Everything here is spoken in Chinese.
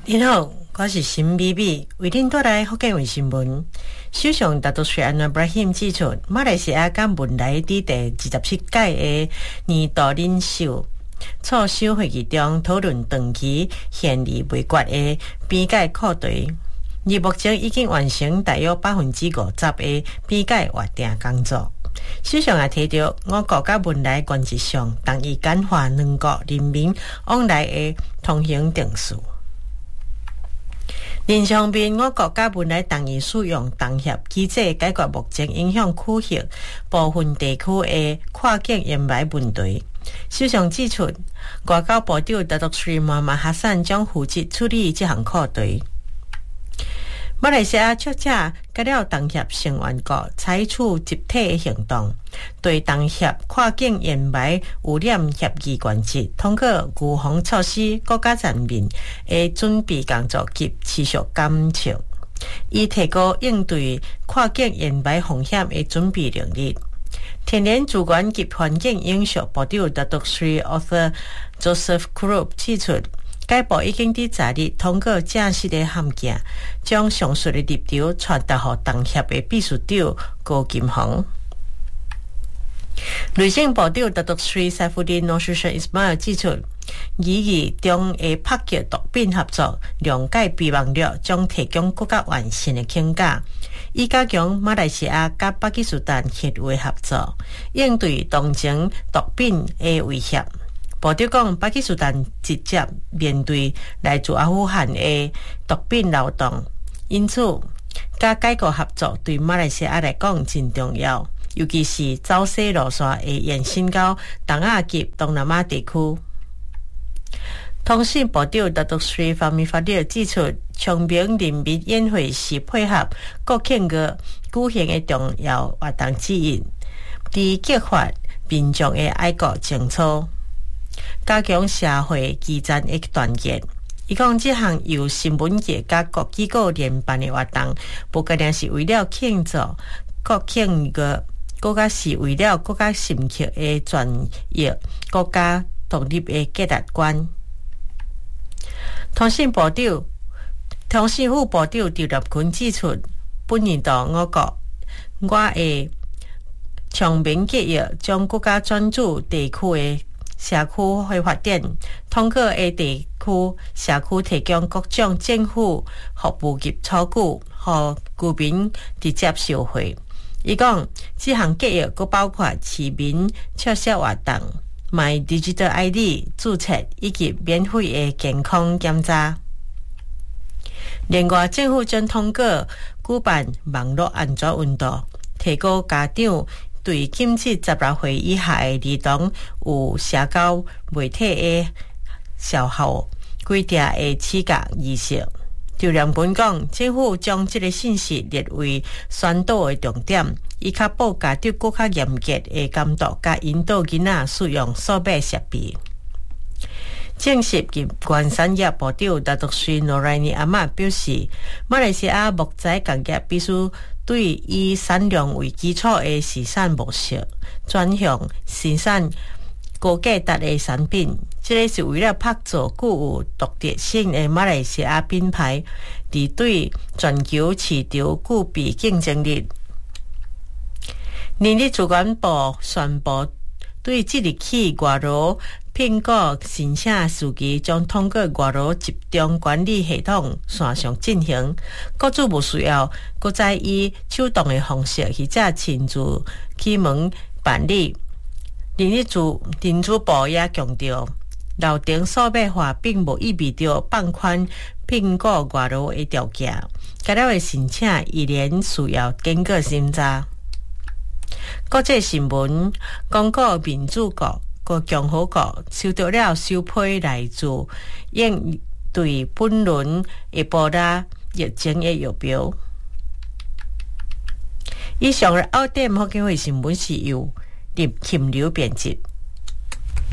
你好，我是沈美美，为您带来福建卫新闻。首相达杜斯安纳布拉欣指出，马来西亚甲文莱伫第27届的年度领袖促首会议中讨论长期现利未决的边界课题，而目前已经完成大约50%的边界划定工作。首相也提到，我国甲文莱原则上同意简化两国人民往来的通行程序。另一方面，我国甲文莱同意使用同协机制解决目前影响区域部分地区的跨境烟霾问题。首相指出，外交部长达杜斯穆罕默哈桑将负责处理这项课题。马来西亚作者甲了同协成员国采取集体的行动，对同协跨境烟霾污染协议原则通过预防措施国家层面的准备工作及持续监测，以提高应对跨境烟霾风险的准备能力。天然资源及环境永续部长达杜斯Arthur Joseph Krupp 指出，该部已经伫昨日通过正式的函件，将上述的立场传达给同协的秘书长高金宏。内政部长达杜斯塞夫丁诺舒什伊斯马尔指出，议议中的拍击毒品合作谅解备忘录将提供更加完善的框架，以加强马来西亚甲巴基斯坦协会合作，应对当前毒品的威胁。部长讲，巴基斯坦直接面对来自阿富汗的毒品流动，因此甲改革合作对马来西亚来讲真重要，尤其是走西路线会延伸到东亚及东南亚地区。通讯部长达杜斯方面发表指出，昌明人民宴会是配合国庆日举行的重要活动之一，伫激发民众的爱国情操，加强社会基层的团结。伊讲，这项由新闻界甲各机构联办的活动，不仅仅是为了庆祝国庆日，更加是为了国家深刻的专业国家独立的价值观。通信副部长刘立群指出，本年度我的昌明计划将国家专注地区的社区的发展，通过的地区社区提供各种政府服务及操作，和居民直接受惠。伊讲，这项计划还包括市民促销活动、买 Digital ID 注册以及免费的健康检查。另外，政府将通过举办网络安全运动，提高家长对禁止16岁以下的儿童有社交媒体的消耗规定的资格意识。刘良本讲，政府将这个信息列为宣导的重点，以确保家长更加严格的监督甲引导囡仔使用数码设备。政协及原产业部长达杜斯诺莱尼阿玛表示，马来西亚木材工业必须对以产量为基础的生产模式转向生产高价值的产品，这个是为了打造具有独特性的马来西亚品牌，伫对全球市场具备竞争力。人力资源部宣布，对即日起外劳聘雇申请时期将通过外劳集中管理系统线上进行，雇主无需要搁再以手动的方式或者亲自启门办理。人资部也强调，流程数码化并无意味着放宽聘雇外劳的条件，该了的申请依然需要经过审查。国际新闻，刚果民主国共和国收到了首批来自应对本轮埃博拉疫情的邮票。以上的6点福建话新闻是由林琴流编辑。